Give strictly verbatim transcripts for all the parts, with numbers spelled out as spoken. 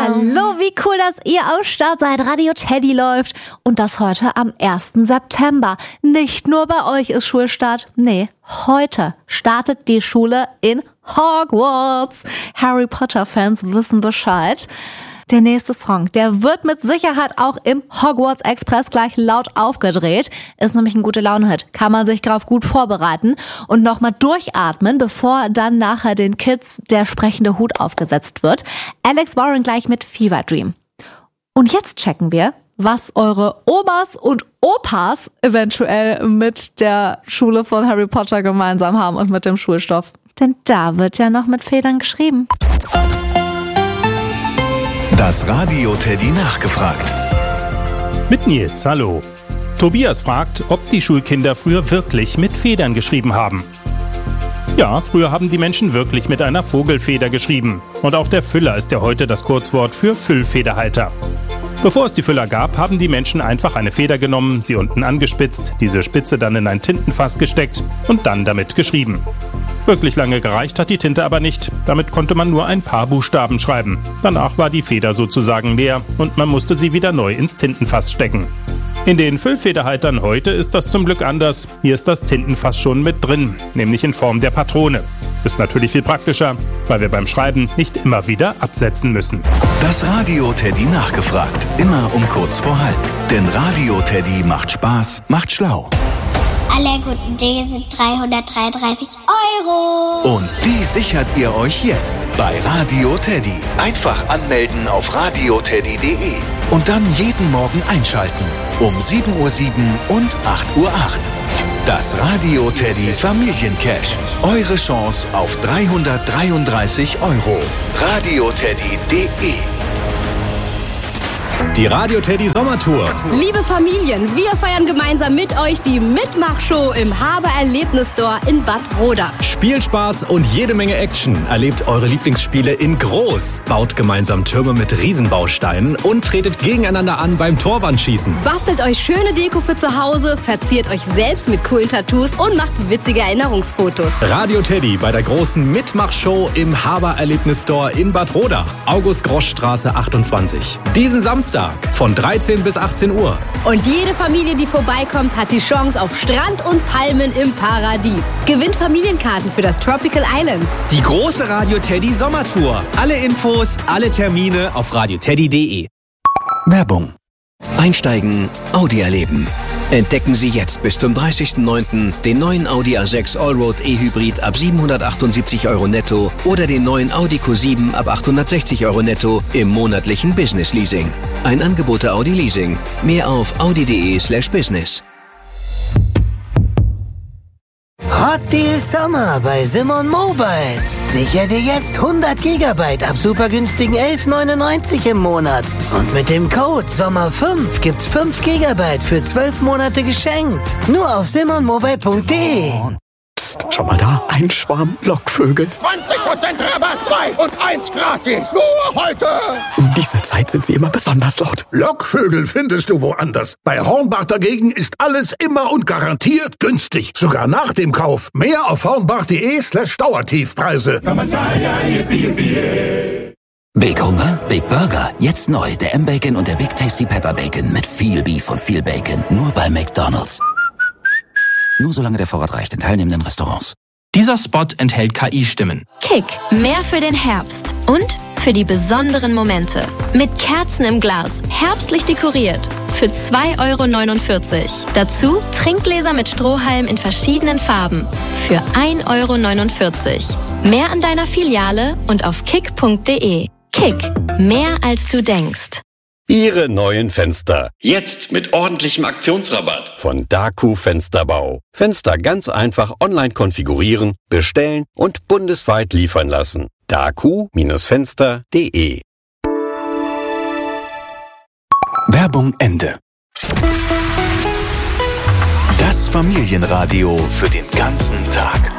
Hallo, wie cool, dass ihr am Start seid. Radio Teddy läuft. Und das heute am ersten September. Nicht nur bei euch ist Schulstart. Nee, heute startet die Schule in Hogwarts. Harry Potter-Fans wissen Bescheid. Der nächste Song, der wird mit Sicherheit auch im Hogwarts Express gleich laut aufgedreht. Ist nämlich ein gute Laune-Hit. Kann man sich drauf gut vorbereiten und nochmal durchatmen, bevor dann nachher den Kids der sprechende Hut aufgesetzt wird. Alex Warren gleich mit Fever Dream. Und jetzt checken wir, was eure Omas und Opas eventuell mit der Schule von Harry Potter gemeinsam haben und mit dem Schulstoff. Denn da wird ja noch mit Federn geschrieben. Das Radio Teddy nachgefragt. Mit Nils, hallo. Tobias fragt, ob die Schulkinder früher wirklich mit Federn geschrieben haben. Ja, früher haben die Menschen wirklich mit einer Vogelfeder geschrieben. Und auch der Füller ist ja heute das Kurzwort für Füllfederhalter. Bevor es die Füller gab, haben die Menschen einfach eine Feder genommen, sie unten angespitzt, diese Spitze dann in ein Tintenfass gesteckt und dann damit geschrieben. Wirklich lange gereicht hat die Tinte aber nicht. Damit konnte man nur ein paar Buchstaben schreiben. Danach war die Feder sozusagen leer und man musste sie wieder neu ins Tintenfass stecken. In den Füllfederhaltern heute ist das zum Glück anders. Hier ist das Tintenfass schon mit drin, nämlich in Form der Patrone. Ist natürlich viel praktischer, weil wir beim Schreiben nicht immer wieder absetzen müssen. Das Radio Teddy nachgefragt. Immer um kurz vor halb. Denn Radio Teddy macht Spaß, macht schlau. Alle guten Dinge sind dreihundertdreiunddreißig Euro. Und die sichert ihr euch jetzt bei Radio Teddy. Einfach anmelden auf radio teddy punkt de und dann jeden Morgen einschalten. Um sieben Uhr sieben und acht Uhr acht. Das Radio Teddy Familiencash. Eure Chance auf dreihundertdreiunddreißig Euro. radio teddy punkt de. Die Radio Teddy Sommertour. Liebe Familien, wir feiern gemeinsam mit euch die Mitmachshow im Haber Erlebnis Store in Bad Rodach. Spielspaß und jede Menge Action. Erlebt eure Lieblingsspiele in groß. Baut gemeinsam Türme mit Riesenbausteinen und tretet gegeneinander an beim Torwandschießen. Bastelt euch schöne Deko für zu Hause, verziert euch selbst mit coolen Tattoos und macht witzige Erinnerungsfotos. Radio Teddy bei der großen Mitmachshow im Haber Erlebnis Store in Bad Rodach. August-Grosch-Straße achtundzwanzig. Diesen Samstag von dreizehn bis achtzehn Uhr. Und jede Familie, die vorbeikommt, hat die Chance auf Strand und Palmen im Paradies. Gewinnt Familienkarten für das Tropical Islands. Die große Radio Teddy Sommertour. Alle Infos, alle Termine auf radio teddy punkt de. Werbung. Einsteigen, Audi erleben. Entdecken Sie jetzt bis zum dreißigsten neunten den neuen Audi A sechs Allroad E-Hybrid ab siebenhundertachtundsiebzig Euro netto oder den neuen Audi Q sieben ab achthundertsechzig Euro netto im monatlichen Business Leasing. Ein Angebot der Audi Leasing. Mehr auf audi punkt de slash business. Hot Deal Sommer bei Simon Mobile. Sicher dir jetzt hundert Gigabyte ab super günstigen elf neunundneunzig im Monat. Und mit dem Code Sommer fünf gibt's fünf Gigabyte für zwölf Monate geschenkt. Nur auf simon mobile punkt de. Psst, schau mal da. Ein Schwarm Lockvögel. zwanzig Prozent Rabatt, zwei und eins gratis. Nur heute. Um diese Zeit sind sie immer besonders laut. Lockvögel findest du woanders. Bei Hornbach dagegen ist alles immer und garantiert günstig. Sogar nach dem Kauf. Mehr auf hornbach punkt de slash Dauertiefpreise. Big Hunger, Big Burger. Jetzt neu der M-Bacon und der Big Tasty Pepper Bacon mit viel Beef und viel Bacon. Nur bei McDonald's. Nur solange der Vorrat reicht in teilnehmenden Restaurants. Dieser Spot enthält K I-Stimmen. Kick, mehr für den Herbst und für die besonderen Momente. Mit Kerzen im Glas, herbstlich dekoriert. Für zwei Euro neunundvierzig. Dazu Trinkgläser mit Strohhalm in verschiedenen Farben. Für ein Euro neunundvierzig. Mehr an deiner Filiale und auf kick punkt de. Kick, mehr als du denkst. Ihre neuen Fenster. Jetzt mit ordentlichem Aktionsrabatt. Von Daku Fensterbau. Fenster ganz einfach online konfigurieren, bestellen und bundesweit liefern lassen. daku Fenster punkt de. Werbung Ende. Das Familienradio für den ganzen Tag.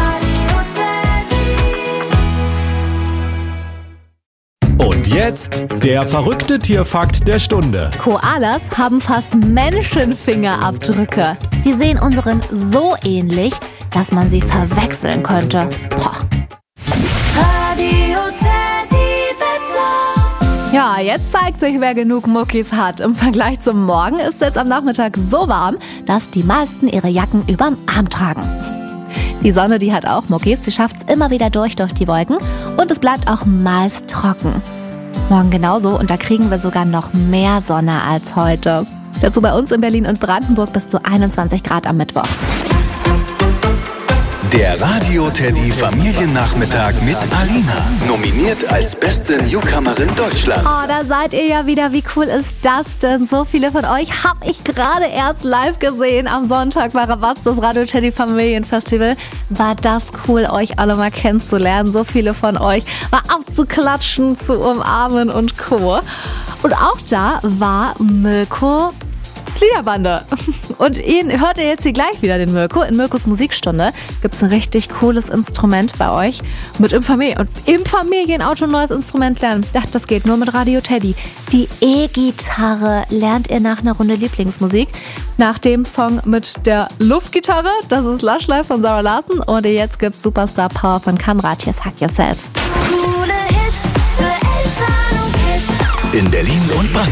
Und jetzt der verrückte Tierfakt der Stunde. Koalas haben fast Menschenfingerabdrücke. Die sehen unseren so ähnlich, dass man sie verwechseln könnte. Boah. Radio Teddy Wetter. Ja, jetzt zeigt sich, wer genug Muckis hat. Im Vergleich zum Morgen ist es jetzt am Nachmittag so warm, dass die meisten ihre Jacken überm Arm tragen. Die Sonne, die hat auch Muckis, die schafft es immer wieder durch durch die Wolken und es bleibt auch meist trocken. Morgen genauso und da kriegen wir sogar noch mehr Sonne als heute. Dazu bei uns in Berlin und Brandenburg bis zu einundzwanzig Grad am Mittwoch. Der Radio Teddy Familiennachmittag mit Alina. Nominiert als beste Newcomerin Deutschlands. Oh, da seid ihr ja wieder. Wie cool ist das denn? So viele von euch habe ich gerade erst live gesehen. Am Sonntag bei Rabatz, das Radio Teddy Familienfestival. War das cool, euch alle mal kennenzulernen. So viele von euch mal abzuklatschen, zu umarmen und Co. Und auch da war Mirko Liederbande. Und ihn hört ihr jetzt hier gleich wieder, den Mirko. In Mirkos Musikstunde gibt es ein richtig cooles Instrument bei euch. Mit im, Familie- und im Familienauto ein neues Instrument lernen. Ach, das geht nur mit Radio Teddy. Die E-Gitarre lernt ihr nach einer Runde Lieblingsmusik. Nach dem Song mit der Luftgitarre. Das ist Lush Life von Sarah Larson. Und jetzt gibt's Superstar Power von Kamrat. Hier Hack Yourself. In Berlin und Brandenburg.